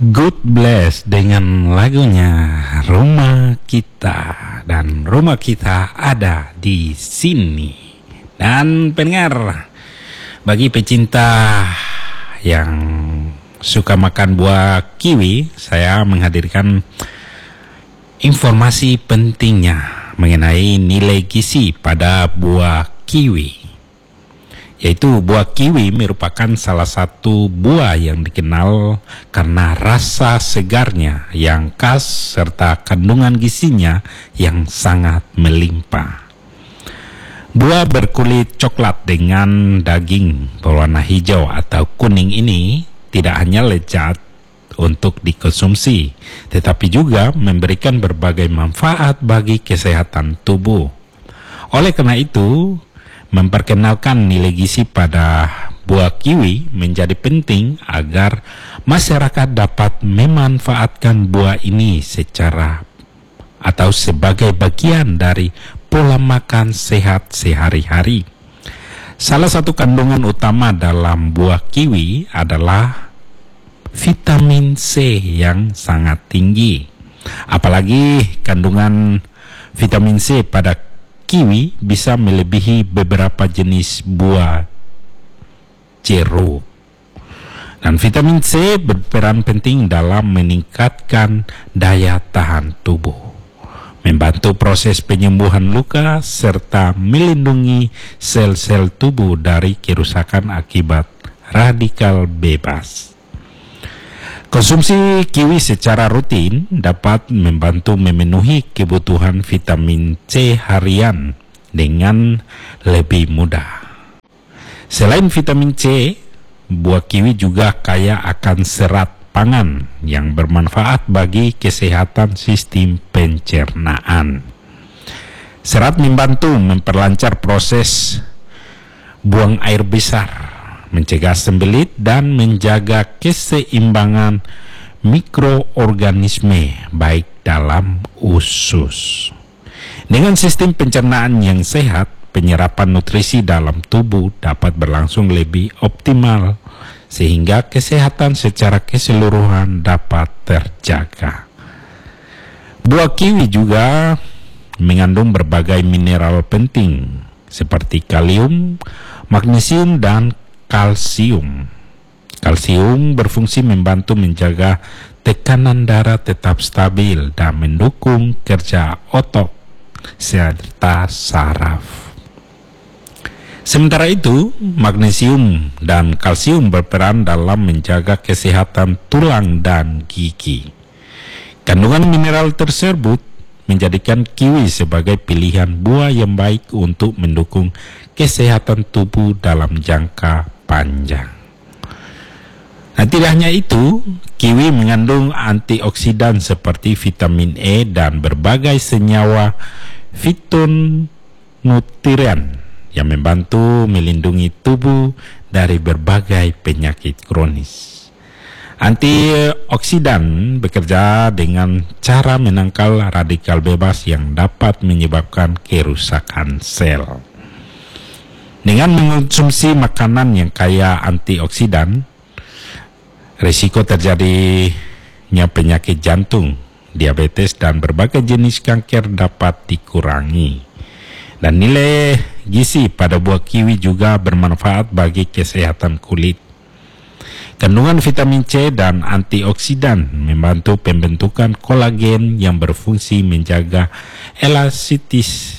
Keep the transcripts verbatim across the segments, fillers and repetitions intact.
Good Bless dengan lagunya Rumah Kita, dan rumah kita ada di sini. Dan pendengar, bagi pecinta yang suka makan buah kiwi, saya menghadirkan informasi pentingnya mengenai nilai gizi pada buah kiwi. Yaitu buah kiwi merupakan salah satu buah yang dikenal karena rasa segarnya yang khas serta kandungan gizinya yang sangat melimpah. Buah berkulit coklat dengan daging berwarna hijau atau kuning ini tidak hanya lezat untuk dikonsumsi, tetapi juga memberikan berbagai manfaat bagi kesehatan tubuh. Oleh karena itu, memperkenalkan nilai gizi pada buah kiwi menjadi penting agar masyarakat dapat memanfaatkan buah ini secara atau sebagai bagian dari pola makan sehat sehari-hari. Salah satu kandungan utama dalam buah kiwi adalah vitamin C yang sangat tinggi. Apalagi kandungan vitamin C pada kiwi bisa melebihi beberapa jenis buah jeruk. Dan vitamin C berperan penting dalam meningkatkan daya tahan tubuh, membantu proses penyembuhan luka, serta melindungi sel-sel tubuh dari kerusakan akibat radikal bebas. Konsumsi kiwi secara rutin dapat membantu memenuhi kebutuhan vitamin C harian dengan lebih mudah. Selain vitamin C, buah kiwi juga kaya akan serat pangan yang bermanfaat bagi kesehatan sistem pencernaan. Serat membantu memperlancar proses buang air besar, mencegah sembelit, dan menjaga keseimbangan mikroorganisme baik dalam usus. Dengan sistem pencernaan yang sehat, penyerapan nutrisi dalam tubuh dapat berlangsung lebih optimal sehingga kesehatan secara keseluruhan dapat terjaga. Buah kiwi juga mengandung berbagai mineral penting seperti kalium, magnesium, dan kalsium. Kalsium berfungsi membantu menjaga tekanan darah tetap stabil dan mendukung kerja otot serta saraf. Sementara itu, magnesium dan kalsium berperan dalam menjaga kesehatan tulang dan gigi. Kandungan mineral tersebut menjadikan kiwi sebagai pilihan buah yang baik untuk mendukung kesehatan tubuh dalam jangka panjang. Nah, tidak hanya itu, kiwi mengandung antioksidan seperti vitamin E dan berbagai senyawa fitonutrien yang membantu melindungi tubuh dari berbagai penyakit kronis. Antioksidan bekerja dengan cara menangkal radikal bebas yang dapat menyebabkan kerusakan sel. Dengan mengonsumsi makanan yang kaya antioksidan, risiko terjadinya penyakit jantung, diabetes, dan berbagai jenis kanker dapat dikurangi. Dan nilai gizi pada buah kiwi juga bermanfaat bagi kesehatan kulit. Kandungan vitamin C dan antioksidan membantu pembentukan kolagen yang berfungsi menjaga elastisitas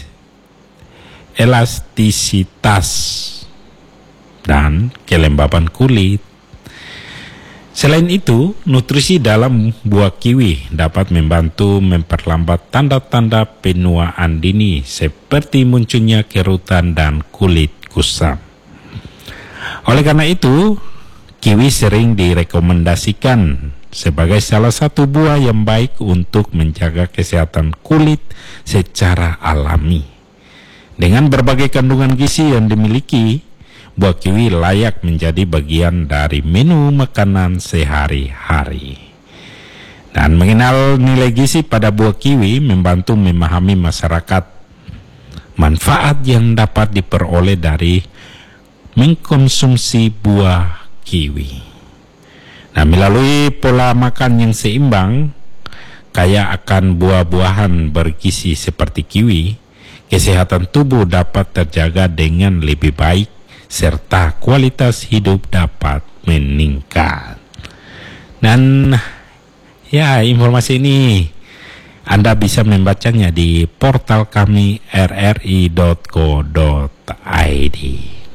elastisitas dan kelembaban kulit. Selain itu, nutrisi dalam buah kiwi dapat membantu memperlambat tanda-tanda penuaan dini seperti munculnya kerutan dan kulit kusam. Oleh karena itu, kiwi sering direkomendasikan sebagai salah satu buah yang baik untuk menjaga kesehatan kulit secara alami. Dengan berbagai kandungan gizi yang dimiliki, buah kiwi layak menjadi bagian dari menu makanan sehari-hari. Dan mengenal nilai gizi pada buah kiwi membantu memahami masyarakat manfaat yang dapat diperoleh dari mengkonsumsi buah kiwi. Nah, Nah, melalui pola makan yang seimbang, kaya akan buah-buahan bergizi seperti kiwi, kesehatan tubuh dapat terjaga dengan lebih baik serta kualitas hidup dapat meningkat. Dan ya, informasi ini Anda bisa membacanya di portal kami r r i dot co dot i d.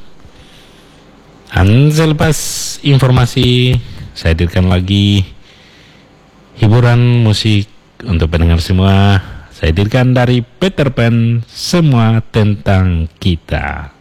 Dan selepas informasi, saya hadirkan lagi hiburan musik untuk pendengar semua. Saya hadirkan dari Peter Pan, Semua Tentang Kita.